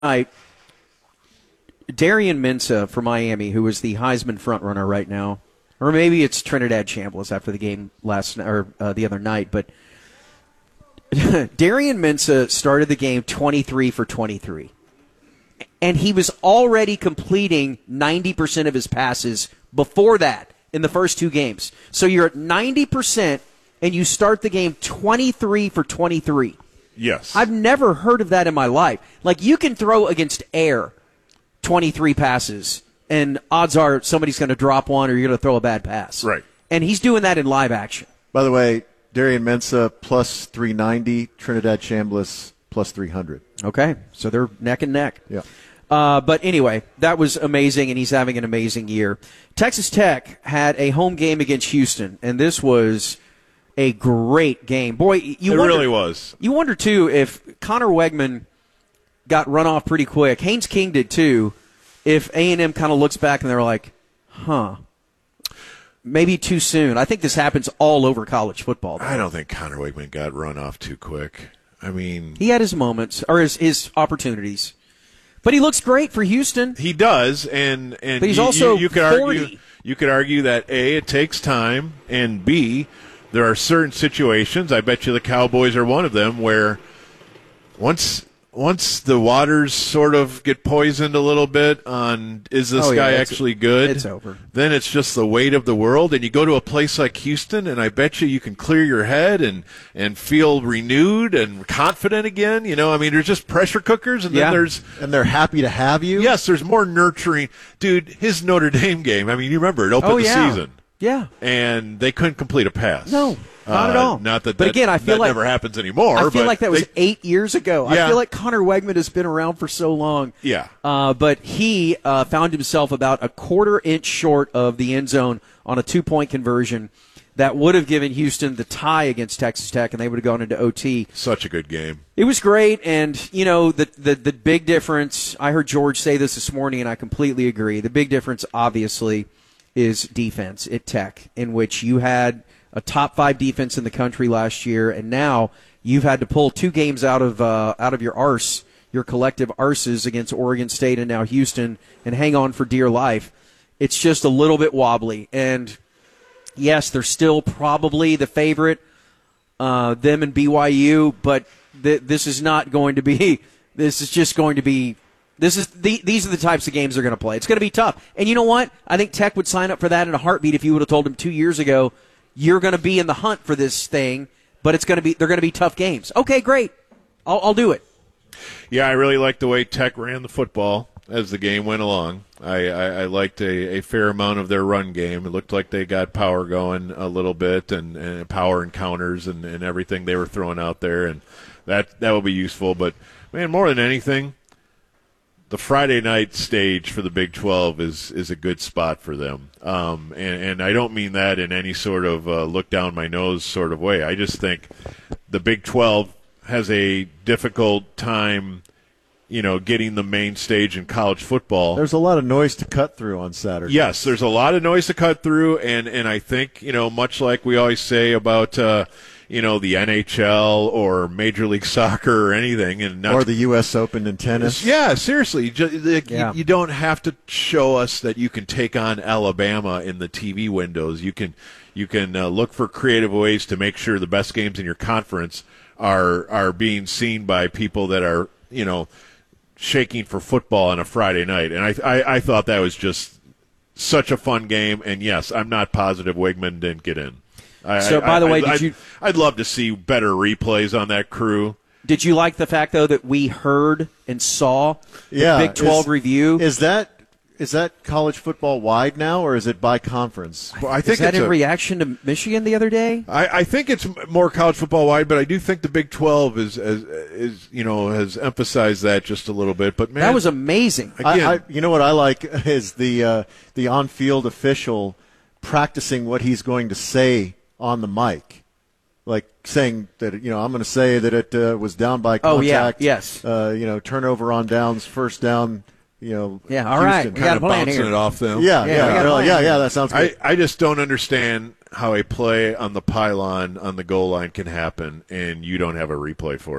night, Darian Mensah for Miami, who is the Heisman frontrunner right now, or maybe it's Trinidad Chambliss after the game the other night, but Darian Mensah started the game 23 for 23. And he was already completing 90% of his passes before that in the first two games. So you're at 90% and you start the game 23 for 23. Yes. I've never heard of that in my life. Like, you can throw against air 23 passes, and odds are somebody's going to drop one or you're going to throw a bad pass. Right. And he's doing that in live action. By the way, Darian Mensah plus 390, Trinidad Chambliss plus 300. Okay, so they're neck and neck. Yeah. But anyway, that was amazing, and he's having an amazing year. Texas Tech had a home game against Houston, and this was a great game. Boy, it really was. You wonder, too, if Connor Wegman got run off pretty quick. Haynes King did, too. If A&M kind of looks back and they're like, maybe too soon. I think this happens all over college football. I don't think Connor Wegman got run off too quick. I mean, he had his moments, or his opportunities. But he looks great for Houston. He does, and but he's also you could 40. You could argue that A, it takes time, and B, there are certain situations, I bet you the Cowboys are one of them, where once the waters sort of get poisoned a little bit on is this guy actually good, it's over. Then it's just the weight of the world, and you go to a place like Houston, and I bet you can clear your head and feel renewed and confident again. You know, I mean, there's just pressure cookers, and then and they're happy to have you. Yes, there's more nurturing. Dude, his Notre Dame game, I mean, you remember it opened the season. Yeah. And they couldn't complete a pass. No. Not at all. Not that. But again, I feel that like never happens anymore. I feel like that was 8 years ago. Yeah. I feel like Connor Wegman has been around for so long. Yeah. But he found himself about a quarter-inch short of the end zone on a 2-point conversion that would have given Houston the tie against Texas Tech, and they would have gone into OT. Such a good game. It was great, and you know the big difference. I heard George say this morning, and I completely agree. The big difference, obviously, is defense at Tech, in which you had a top 5 defense in the country last year, and now you've had to pull 2 games out of your arse, your collective arses against Oregon State and now Houston, and hang on for dear life. It's just a little bit wobbly, and yes, they're still probably the favorite, them and BYU, but this is not going to be. This is just going to be. These are the types of games they're going to play. It's going to be tough. And you know what? I think Tech would sign up for that in a heartbeat if you would have told them 2 years ago, you're going to be in the hunt for this thing, but they're going to be tough games. Okay, great. I'll do it. Yeah, I really liked the way Tech ran the football as the game went along. I liked a fair amount of their run game. It looked like they got power going a little bit and power encounters and everything they were throwing out there, and that will be useful. But, man, more than anything, the Friday night stage for the Big 12 is a good spot for them. And I don't mean that in any sort of look down my nose sort of way. I just think the Big 12 has a difficult time, getting the main stage in college football. There's a lot of noise to cut through on Saturday. Yes, there's a lot of noise to cut through, and I think, much like we always say about the NHL or Major League Soccer or anything. Or the U.S. Open in tennis. Yeah, seriously. You don't have to show us that you can take on Alabama in the TV windows. You can look for creative ways to make sure the best games in your conference are being seen by people that are, shaking for football on a Friday night. And I thought that was just such a fun game. And, yes, I'm not positive Wegman didn't get in. By the way, I'd love to see better replays on that crew. Did you like the fact, though, that we heard and saw the Big 12 review? Is that college football wide now, or is it by conference? Well, I think is that in reaction to Michigan the other day? I think it's more college football wide, but I do think the Big 12 has emphasized that just a little bit. But man, that was amazing. Again, you know what I like is the on-field official practicing what he's going to say on the mic, like saying that I'm going to say that it was down by contact. Oh yeah, yes. Turnover on downs, first down. Yeah, all Houston. right. We got a plan bouncing here. it off them. Yeah. That sounds good. I just don't understand how a play on the pylon on the goal line can happen and you don't have a replay for it.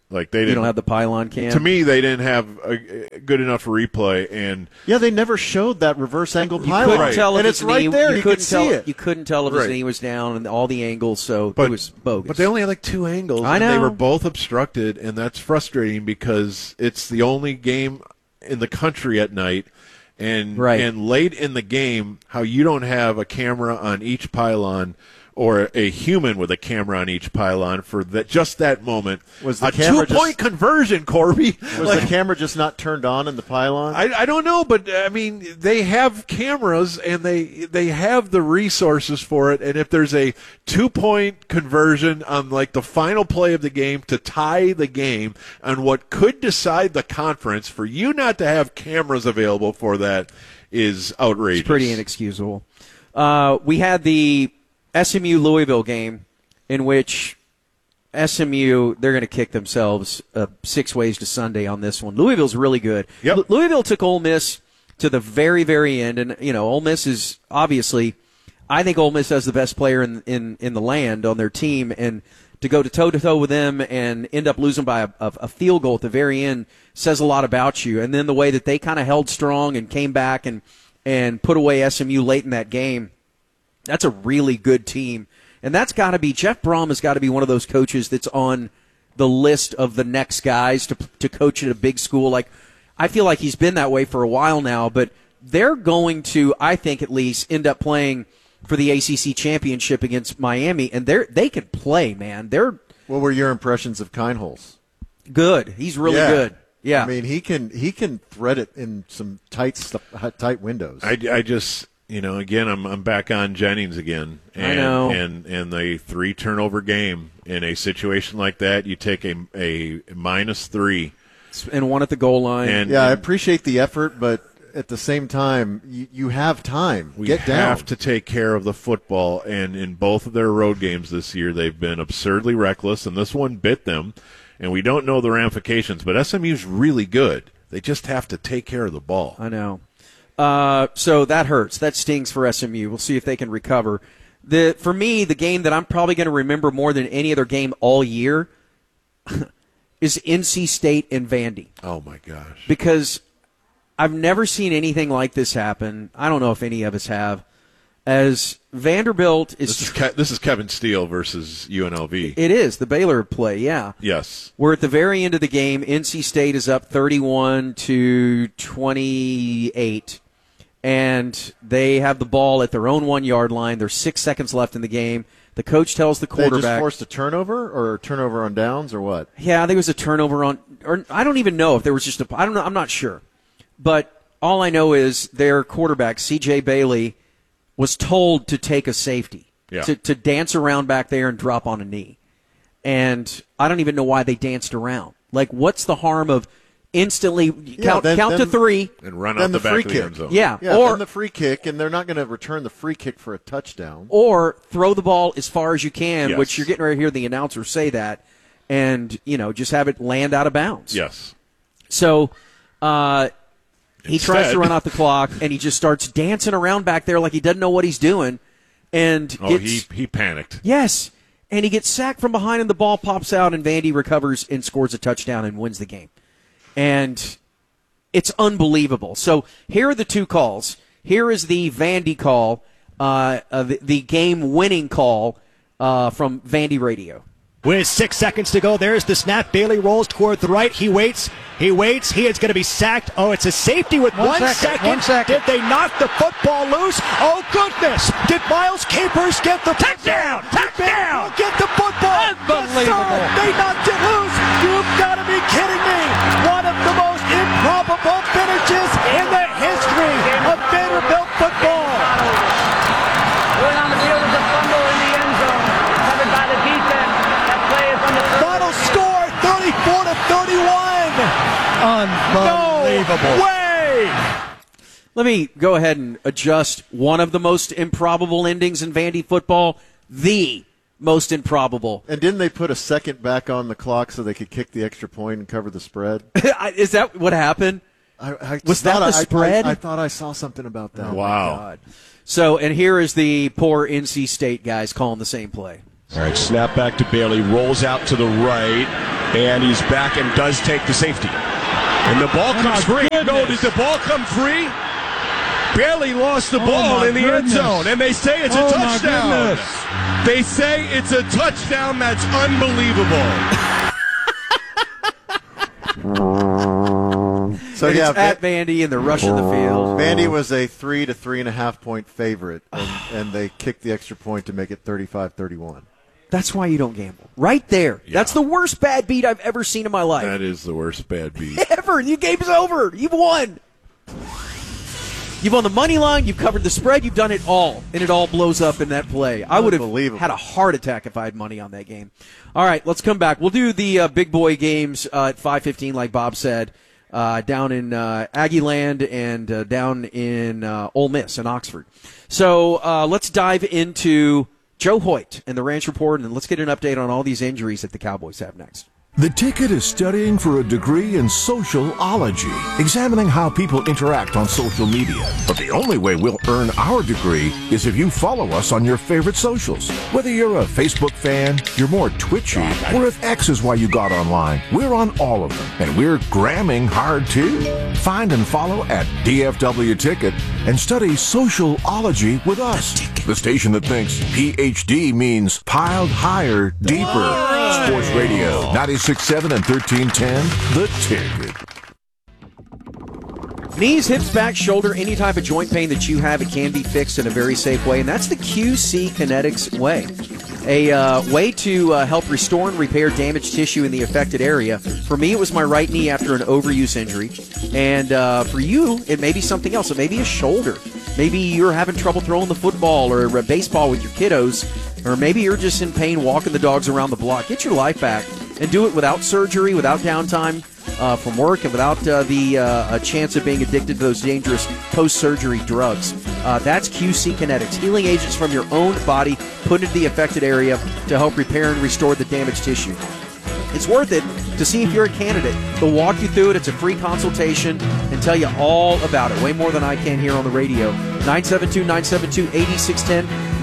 Like they You didn't don't have the pylon cam. To me, they didn't have a good enough replay, and Yeah, they never showed that reverse angle you pylon. couldn't tell if and his it's right knee, there. You You couldn't could tell. see it. You couldn't tell if his Right. knee was down and all the angles. So but it was bogus. But they only had like 2 angles. I and know. they were both obstructed, and that's frustrating because it's the only game in the country at night. And Right. and late in the game, how you don't have a camera on each pylon or a human with a camera on each pylon for that moment. Was the a camera 2-point conversion, Corby? Was the camera just not turned on in the pylon? I don't know, but I mean, they have cameras and they have the resources for it. And if there's a 2-point conversion on like the final play of the game to tie the game on what could decide the conference, for you not to have cameras available for that is outrageous. It's pretty inexcusable. We had the SMU Louisville game in which SMU, they're going to kick themselves 6 ways to Sunday on this one. Louisville's really good. Yep. Louisville took Ole Miss to the very, very end, and Ole Miss is obviously, I think Ole Miss has the best player in the land on their team, and to go to toe-to-toe with them and end up losing by a field goal at the very end says a lot about you. And then the way that they kind of held strong and came back and put away SMU late in that game, that's a really good team. And that's got to be, Jeff Brom has got to be one of those coaches that's on the list of the next guys to coach at a big school. Like, I feel like he's been that way for a while now, but they're going to, I think at least, end up playing for the ACC championship against Miami, and they can play, man. They're What were your impressions of Kineholz? good. He's really good. Yeah. I mean, he can thread it in some tight windows. I just, again, I'm back on Jennings again. And, I know. And the 3 turnover game in a situation like that, you take a -3. And one at the goal line. And I appreciate the effort, but at the same time, you have time. we Get down. have to take care of the football. And in both of their road games this year, they've been absurdly reckless, and this one bit them. And we don't know the ramifications, but SMU's really good. They just have to take care of the ball. I know. So that hurts. That stings for SMU. We'll see if they can recover. For me, the game that I'm probably going to remember more than any other game all year is NC State and Vandy. Oh, my gosh. Because I've never seen anything like this happen. I don't know if any of us have. As Vanderbilt is... This is Kevin Steele versus UNLV. It is. The Baylor play, yeah. Yes. We're at the very end of the game. NC State is up 31-28. And they have the ball at their own 1-yard line. There's 6 seconds left in the game. The coach tells the They quarterback... just forced a turnover or turnover on downs or what? Yeah, I think it was a turnover on... Or I don't even know if there was just a... I don't know. I'm not sure. But all I know is their quarterback, C.J. Bailey, was told to take a safety, to dance around back there and drop on a knee. And I don't even know why they danced around. Like, what's the harm of instantly count to 3 and run out the back of the end zone? Yeah, or then the free kick, and they're not going to return the free kick for a touchdown. Or throw the ball as far as you can, Yes. which you're getting ready to hear the announcer say that, and just have it land out of bounds. Yes. So he tries to run out the clock, and he just starts dancing around back there like he doesn't know what he's doing. And he panicked. Yes, and he gets sacked from behind, and the ball pops out, and Vandy recovers and scores a touchdown and wins the game. And it's unbelievable. So here are the 2 calls. Here is the Vandy call, the game-winning call from Vandy Radio. With 6 seconds to go, there's the snap. Bailey rolls toward the right. He waits. He is going to be sacked. Oh, it's a safety with 1 second. 1 second. Did they knock the football loose? Oh, goodness. Did Miles Capers get the Touchdown! Touchdown! Get the football. Unbelievable. Yes, sir. They knocked it loose. You've got to be kidding me. One of the most improbable finishes in the history of Vanderbilt football. Going on the field is a fumble in the end zone, covered by the defense. That play is on the Final score, 34-31. Unbelievable. No way. Let me go ahead and adjust one of the most improbable endings in Vandy football, the most improbable. And didn't they put a second back on the clock so they could kick the extra point and cover the spread? Is that what happened? Was that the spread? I thought I saw something about that. Wow. God. So, and here is the poor NC State guys calling the same play. All right, snap back to Bailey, rolls out to the right, and he's back and does take the safety. And the ball comes free. No, did the ball come free? Bailey lost the ball in the end zone, and they say it's a touchdown. They say it's a touchdown. That's unbelievable. So and yeah, it's at Vandy, and they're rushing the field. Vandy was a 3 to 3.5 point favorite, and they kicked the extra point to make it 35-31. That's why you don't gamble. Right there. Yeah. That's the worst bad beat I've ever seen in my life. That is the worst bad beat. Ever. Your game's over. You've won. You've won the money line. You've covered the spread. You've done it all. And it all blows up in that play. I would have had a heart attack if I had money on that game. All right, let's come back. We'll do the big boy games at 5:15, like Bob said, down in Aggie Land and down in Ole Miss in Oxford. So let's dive into Joe Hoyt and the Ranch Report, and let's get an update on all these injuries that the Cowboys have next. The Ticket is studying for a degree in sociology, examining how people interact on social media. But the only way we'll earn our degree is if you follow us on your favorite socials. Whether you're a Facebook fan, you're more twitchy, or if X is why you got online, we're on all of them. And we're gramming hard too. Find and follow at DFW Ticket and study sociology with us. The station that thinks PhD means piled higher, deeper. Sports Radio 96.7 and 1310, The Ticket. Knees, hips, back, shoulder, any type of joint pain that you have, it can be fixed in a very safe way, and that's the QC Kinetics way. A way to help restore and repair damaged tissue in the affected area. For me, it was my right knee after an overuse injury. And for you, it may be something else. It may be a shoulder. Maybe you're having trouble throwing the football or a baseball with your kiddos. Or maybe you're just in pain walking the dogs around the block. Get your life back and do it without surgery, without downtime from work, and without the chance of being addicted to those dangerous post-surgery drugs. That's QC Kinetics, healing agents from your own body put into the affected area to help repair and restore the damaged tissue. It's worth it to see if you're a candidate. They'll walk you through it. It's a free consultation and tell you all about it, way more than I can here on the radio. 972-972-8610,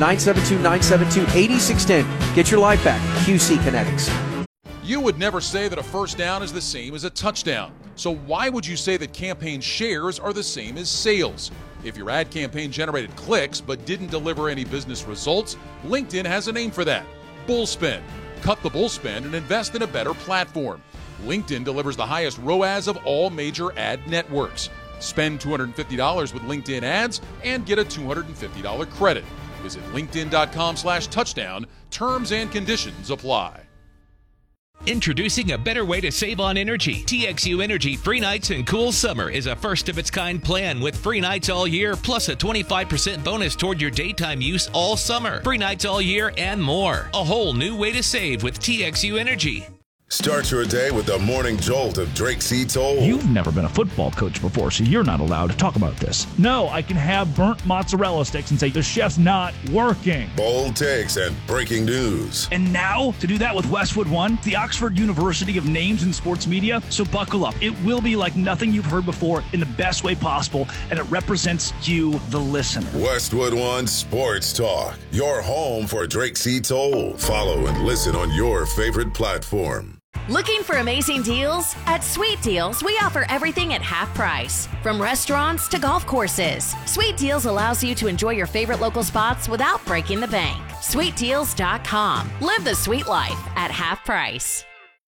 972-972-8610. Get your life back. QC Kinetics. You would never say that a first down is the same as a touchdown. So why would you say that campaign shares are the same as sales? If your ad campaign generated clicks but didn't deliver any business results, LinkedIn has a name for that. Bullspend. Cut the bullspend and invest in a better platform. LinkedIn delivers the highest ROAS of all major ad networks. Spend $250 with LinkedIn ads and get a $250 credit. Visit linkedin.com/touchdown. Terms and conditions apply. Introducing a better way to save on energy. TXU Energy Free Nights and Cool Summer is a first-of-its-kind plan with free nights all year, plus a 25% bonus toward your daytime use all summer. Free nights all year and more. A whole new way to save with TXU Energy. Start your day with the morning jolt of Drake C. Toll. You've never been a football coach before, so you're not allowed to talk about this. No, I can have burnt mozzarella sticks and say, the chef's not working. Bold takes and breaking news. And now, to do that with Westwood One, the Oxford University of Names in Sports Media, so buckle up. It will be like nothing you've heard before in the best way possible, and it represents you, the listener. Westwood One Sports Talk, your home for Drake C. Toll. Follow and listen on your favorite platform. Looking for amazing deals? At Sweet Deals, we offer everything at half price. From restaurants to golf courses, Sweet Deals allows you to enjoy your favorite local spots without breaking the bank. SweetDeals.com. Live the sweet life at half price.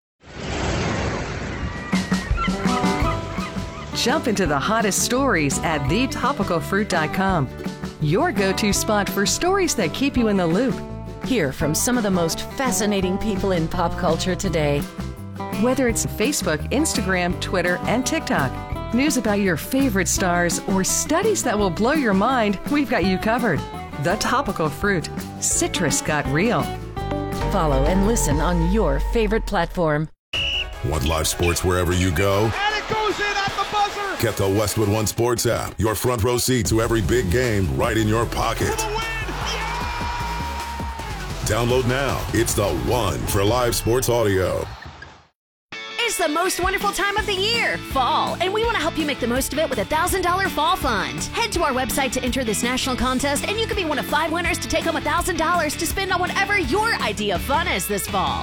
Jump into the hottest stories at thetopicalfruit.com. Your go-to spot for stories that keep you in the loop. Hear from some of the most fascinating people in pop culture today. Whether it's Facebook, Instagram, Twitter, and TikTok, news about your favorite stars, or studies that will blow your mind, we've got you covered. The Topical Fruit. Citrus got real. Follow and listen on your favorite platform. Want live sports wherever you go? And it goes in at the buzzer! Get the Westwood One Sports app. Your front row seat to every big game right in your pocket. Download now. It's the one for live sports audio. Is It's the most wonderful time of the year, fall, and we want to help you make the most of it with a $1,000 fall fund. Head to our website to enter this national contest, and you could be one of 5 winners to take home $1,000 to spend on whatever your idea of fun is this fall.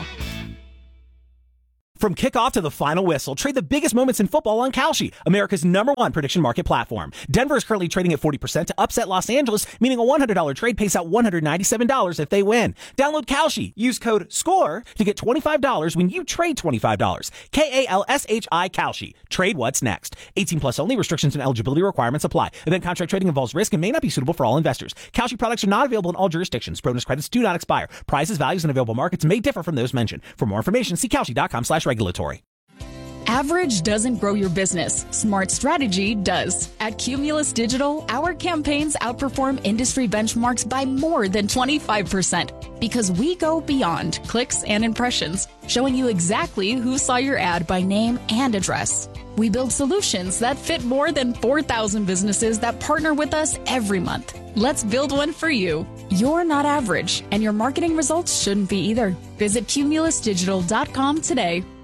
From kickoff to the final whistle, trade the biggest moments in football on Kalshi, America's #1 prediction market platform. Denver is currently trading at 40% to upset Los Angeles, meaning a $100 trade pays out $197 if they win. Download Kalshi. Use code SCORE to get $25 when you trade $25. KALSHI Kalshi. Trade what's next. 18 plus only. Restrictions and eligibility requirements apply. Event contract trading involves risk and may not be suitable for all investors. Kalshi products are not available in all jurisdictions. Bonus credits do not expire. Prices, values, and available markets may differ from those mentioned. For more information, see Kalshi.com/regulatory. Average doesn't grow your business. Smart strategy does. At Cumulus Digital, our campaigns outperform industry benchmarks by more than 25% because we go beyond clicks and impressions, showing you exactly who saw your ad by name and address. We build solutions that fit more than 4,000 businesses that partner with us every month. Let's build one for you. You're not average, and your marketing results shouldn't be either. Visit cumulusdigital.com today